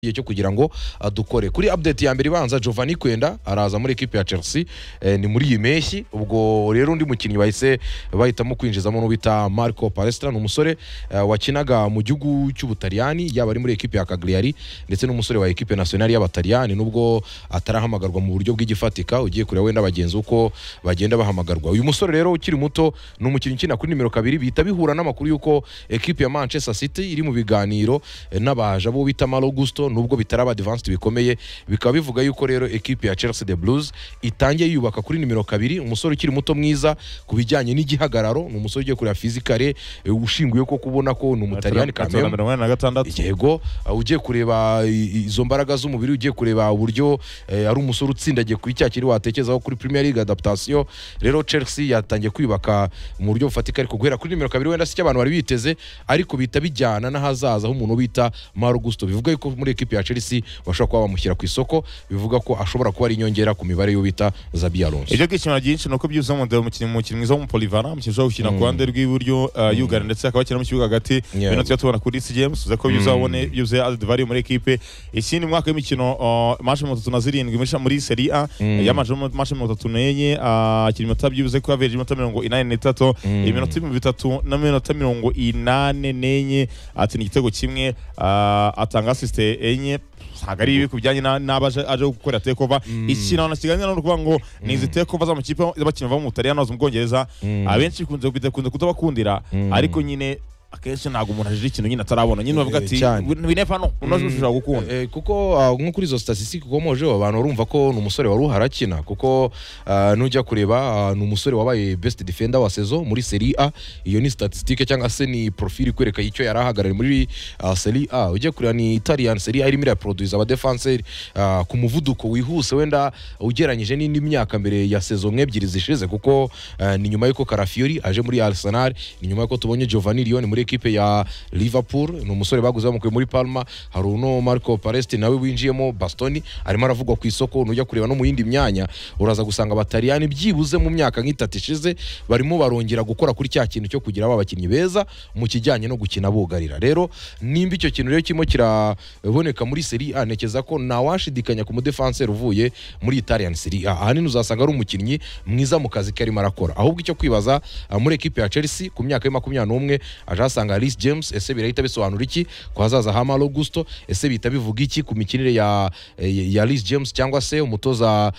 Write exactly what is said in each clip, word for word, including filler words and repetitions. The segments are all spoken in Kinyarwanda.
igihe cyo kugira ngo adukore kuri update ya mbere ibanza Giovanni Kwenda araza muri equipe ya Chelsea eh, ni muri yimeshyi ubwo rero undi mukinnyi bahise bahitamo kwinjizamo no bita Marco Palestra n'umusore uh, wakinaga mu gihugu cy'Ubutaliyani yaba ari muri equipe ya Cagliari ndetse n'umusore wa equipe nationale y'Abataliyani nubwo atarahamagarwa mu buryo bw'igifatika ugiye kureba wenda bagenzi uko bagenda bahamagarwa uyu musore rero ukiri muto n'umukinnyi ukina kuri nimero kabiri bita bihura n'amakuru yuko equipe ya Manchester City iri mu biganiro eh, n'abaje abo bita Malo Gusto nubwo bitaraba advanced bikomeye bikaba bivuga yuko rero equipe ya Chelsea the Blues itangiye yubaka kuri nimero kabiri umusore ukiri muto mwiza kubijyanye n'igihagararo n'umusore ugiye kureba physically ushinguye ko kubona ko n'umutaliyani kamera yego ugiye kureba izo mbaraga z'umubiri ugiye kureba uburyo ari umusore utsindagiye kuri cya kiri watekezaho kuri Premier League adaptation rero Chelsea yatangiye kwibaka mu buryo bufatika ariko guhera kuri nimero kabiri wenda si cy'abantu bari biteze ariko bita bijyana n'ahazaza aho umuntu bita Malo Gusto bivuga yuko muri equipe ya Chelsea bashobora kuba bamushyira ku isoko bivuga ko ashobora kuba ari inyongera ku mibare yo bita Xabi Alonso ibyo kwishimira byinshi nuko byuza mu ndero mukinnyi mukinnyi mwiza mu Polivana mukinnyi ukina ku ruhande rw'iburyo yugana ndetse akaba akina mu kibuga hagati bino tubona kuri Reece James uza ko byuza wone byuze added value muri equipe ikindi mwaka w'imikino match mirongo itatu na zirindwi muri Serie A yamaje mu match mirongo itatu n'enye akiri mata byuze ko average mata mirongo inani n'itatu iminota bitatu na minota mirongo inani n'enye atini igitego kimwe atanga assist enye hagari ibi kubijyanye n'abaje aje gukora takeover ikintu nakiganira no kuvuga ngo ni izi takeover za makipe y'abakinnyi bava mu Butaliyani no mu Bwongereza abenshi kunze kubikunze kutabakundira ariko nyine akenshi ntago umuntu ajije ikintu nyine atarabona nyine bavuga ati binefa no unajushura gukunda kuko nko kuri zo statistics ukomoje abantu urumva ko n'umusore wari uharakina kuko nujya kureba n'umusore wabaye best defender wa saison muri Serie A iyo ni statistique cyangwa se ni profile kwereka icyo yarahagarara muri Serie A ujye kureba ni Italian Serie A irimo ya produce aba defenseur ku muvuduko wihuse wenda ugeranyije n'indi myaka mbere ya saison ebyiri zishize kuko ni nyuma yuko Carafiori aje muri Arsenal ni nyuma yuko tubonye Giovanni Leone muri equipe ya Liverpool no musore baguze bamukuye muri Palma hari uno Marco Palestra nawe winjiyemo Bastoni arimo aravugwa ku isoko nujya kureba no mu yindi myanya uraza gusanga Abataliyani byibuze mu myaka nk'itatu ishize barimo barongera gukora kuri cya kintu cyo kugira abakinnyi beza mu kijyanye no gukina bugarira rero nimba icyo kintu rero kimo kiraboneka muri Serie A nekeza ko nawashidikanya ku mu defenseur uvuye muri Italian Serie A ahanini uzasanga ari umukinnyi mwiza mu kazi karimo arakora ahubwo icyo kwibaza muri equipe ya Chelsea ku myaka ya makumyabiri n'umwe sanga Reece James ese birahita bisobanura iki kwazaza ha Malo Gusto ese bita bivuga iki ku mikinire ya ya Reece James cyangwa se umutoza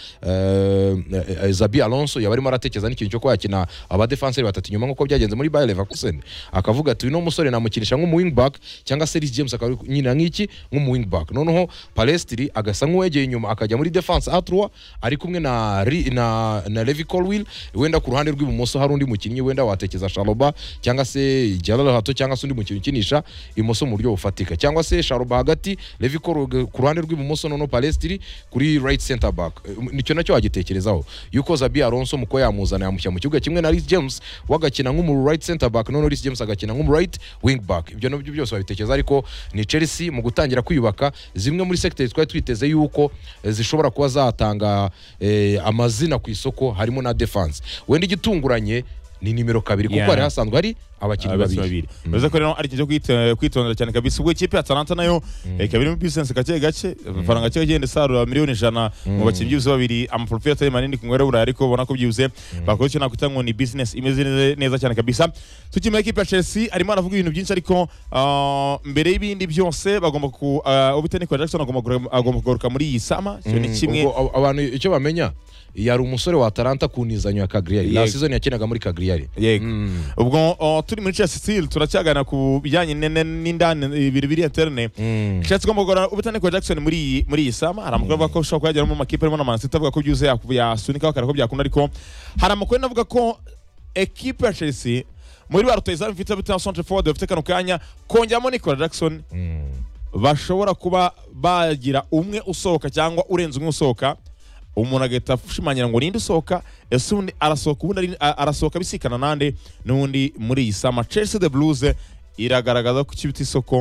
uh, Xabi Alonso yabarimo aratekeza n'ikintu cyo kwakina aba defenseur batatu nyuma nko byagenze muri Bayer Leverkusen akavuga ati uno musore namukinisha nko mu wing back cyangwa se Reece James akaba nyina nk'iki nko mu wing back noneho Palestri agasa nk'uwegeye inyuma akajya muri defense a trois ari kumwe na na, na Levi Colwill wenda ku ruhande rw'ibumoso hari undi mukinnyi wenda watekeza Shaloba cyangwa se Jalal hato cyangwa se undi mukinnyi ukinisha imoso mu buryo bufatika cyangwa se Sharoba hagati Levi Colwill ku ruhande rw'ibumoso nono Palestri kuri right center back nicyo nacyo wagitekerezaho yuko Xabi Alonso muko yamuzana yamushya mu kibuga kimwe na Reece James wagakina nk'umu right center back nono Reece James agakina nk'umu right wing back ibyo nabyo byose babitekereza ariko ni Chelsea mu gutangira kwiyubaka zimwe muri sector twari twiteze yuko zishobora kuba zatanga eh, amazina ku isoko harimo na defense wenda igitunguranye ni nimero kabiri kuko hari hasanzwe hari abakinnyi babiri bivuze ko rero ari cyo kwitondera cyane kabisa ubwo ikipe ya Atalanta nayo ikaba iri mu business gake gake amafaranga cyo gende sarura miliyoni ijana mu bakinnyi byuze babiri amaproprietary manini ku ngwere burayi ariko ubona ko byuze bakora cyo nakwita ngo ni business imeze neza cyane kabisa tukimara ikipe ya Chelsea arimo aravuga ibintu byinshi ariko mbere y'ibindi byose bagomba ku ubitani kwa Jackson agomba agomba kugaruka muri iyi sama cyo ni kimwe abantu icyo bamenya yari umusore wa Atalanta kunizanyo ya Cagliari la season yakinaga muri Cagliari yego ubwo turi muri Chelsea still turacyagana ku bijyanye n'indani ibiri biri interne Chelsea gomba gukora ubutane kwa Jackson muri muri iyi sama hari amakuru ko ushobora kujya mu makipe arimo na Man City avuga ko byuze yasunika bakara ko byakunda ariko hari amakuru navuga ko equipe ya Chelsea muri ba rutayiza mfite bita centre forward bafite kano kanya kongeramo Nicolas Jackson bashobora kuba bagira umwe usohoka cyangwa urenze umwe usohoka umuntu agahita ashimangira ngo ninde usohoka ese undi arasohoka ubundi arasohoka bisikana nande n'undi muri iyi sama Chelsea the Blues iragaragaza ko kibita isoko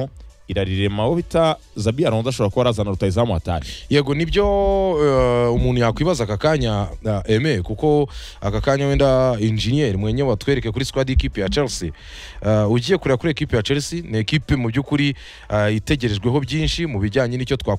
irarirema wo bita Zabi Alonso ashobora kuba arazana rutayizamu hatari. Yego nibyo uh, umuntu yakwibaza aka kanya uh, eme kuko aka kanya wenda engineer mwenye watwereke kuri squad equipe ya Chelsea uh, ugiye kureba kuri equipe ya Chelsea ni equipe mu byukuri uh, itegerejweho byinshi mu bijyanye n'icyo twa